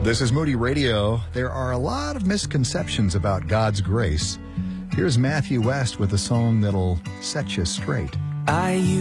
This is Moody Radio. There are a lot of misconceptions about God's grace. Here's Matthew West with a song that'll set you straight. I